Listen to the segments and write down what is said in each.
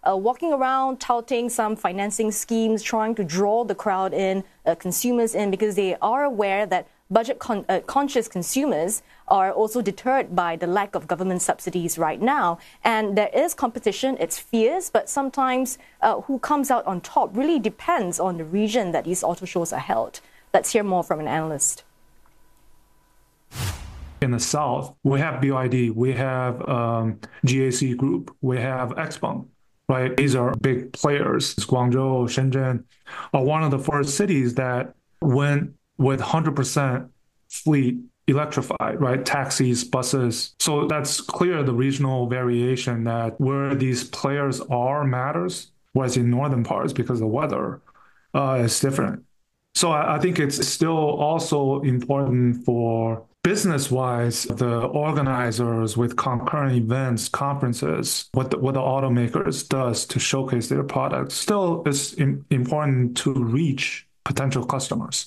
walking around touting some financing schemes, trying to draw the crowd in, consumers in, because they are aware that budget-conscious consumers are also deterred by the lack of government subsidies right now. And there is competition, it's fierce, but sometimes who comes out on top really depends on the region that these auto shows are held. Let's hear more from an analyst. In the south, we have BYD, we have GAC Group, we have XPeng, right? These are big players. Guangzhou, Shenzhen are one of the first cities that went with 100% fleet electrified, right? Taxis, buses. So that's clear, the regional variation, that where these players are matters, whereas in northern parts, because the weather is different. So I think it's still also important for business-wise, the organizers with concurrent events, conferences, what the automakers does to showcase their products, still is important to reach potential customers.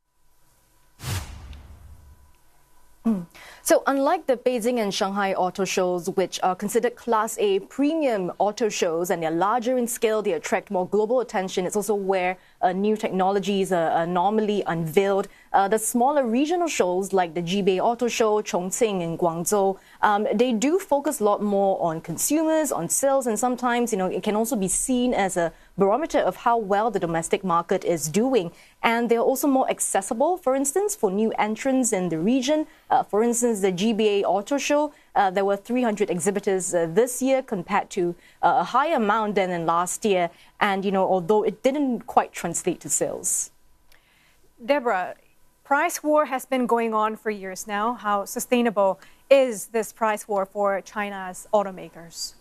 So unlike the Beijing and Shanghai auto shows, which are considered Class A premium auto shows and they're larger in scale, they attract more global attention. It's also where new technologies are normally unveiled. The smaller regional shows like the Jibei Auto Show, Chongqing and Guangzhou, they do focus a lot more on consumers, on sales, and sometimes, it can also be seen as a barometer of how well the domestic market is doing. And they're also more accessible, for instance, for new entrants in the region. For instance, the GBA Auto Show, there were 300 exhibitors this year compared to a higher amount than in last year. And, although it didn't quite translate to sales. Deborah, price war has been going on for years now. How sustainable is this price war for China's automakers?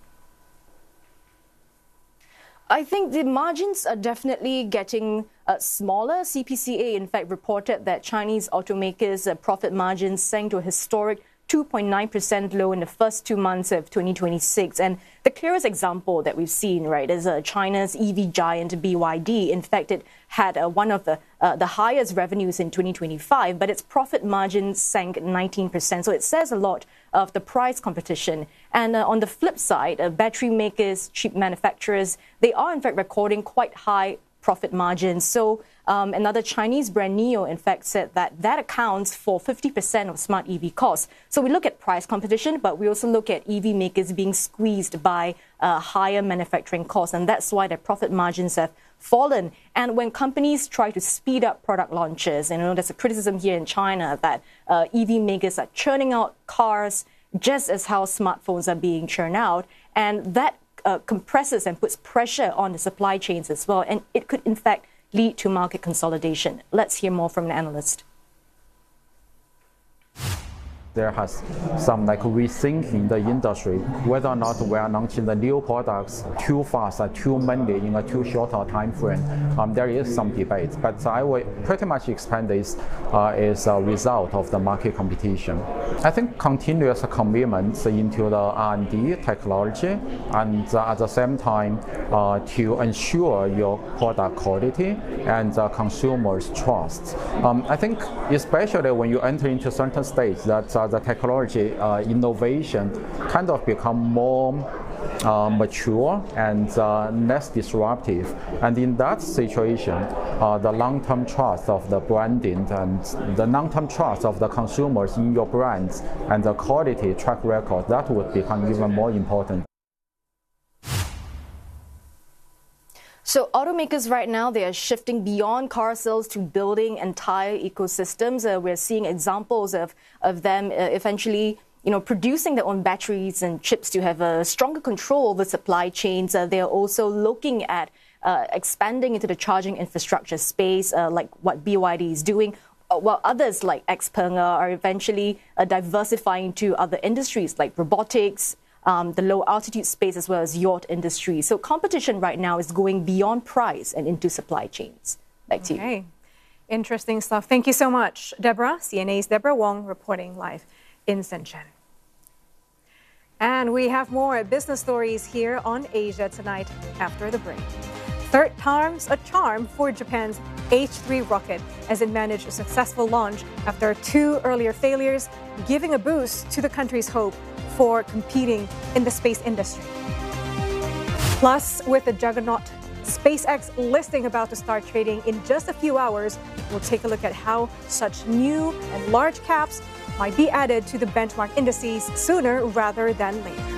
I think the margins are definitely getting smaller. CPCA, in fact, reported that Chinese automakers' profit margins sank to a historic 2.9% low in the first 2 months of 2026. And the clearest example that we've seen, right, is China's EV giant BYD. In fact, it had one of the highest revenues in 2025, but its profit margins sank 19%. So it says a lot of the price competition. And on the flip side, battery makers, chip manufacturers, they are in fact recording quite high profit margins. So another Chinese brand, NIO, in fact, said that accounts for 50% of smart EV costs. So we look at price competition, but we also look at EV makers being squeezed by higher manufacturing costs. And that's why their profit margins have fallen. And when companies try to speed up product launches, there's a criticism here in China that EV makers are churning out cars just as how smartphones are being churned out. And that compresses and puts pressure on the supply chains as well. And it could, in fact, lead to market consolidation. Let's hear more from an analyst. There has some rethinking the industry, whether or not we are launching the new products too fast or too many in a too short a time frame. There is some debate, but I will pretty much explain this is a result of the market competition. I think continuous commitments into the R&D technology and at the same time to ensure your product quality and consumers' trust. I think especially when you enter into certain states that the technology innovation kind of become more mature and less disruptive. And in that situation, the long-term trust of the branding and the long-term trust of the consumers in your brands and the quality track record, that would become even more important. So automakers right now, they are shifting beyond car sales to building entire ecosystems. We're seeing examples of them eventually, producing their own batteries and chips to have a stronger control over supply chains. They are also looking at expanding into the charging infrastructure space, like what BYD is doing, while others like XPeng are eventually diversifying to other industries like robotics, the low-altitude space, as well as yacht industry. So competition right now is going beyond price and into supply chains. Back to you. Interesting stuff. Thank you so much, Deborah. CNA's Deborah Wong reporting live in Shenzhen. And we have more business stories here on Asia Tonight after the break. Third time's a charm for Japan's H3 rocket as it managed a successful launch after 2 earlier failures, giving a boost to the country's hope for competing in the space industry. Plus, with the juggernaut SpaceX listing about to start trading in just a few hours, we'll take a look at how such new and large caps might be added to the benchmark indices sooner rather than later.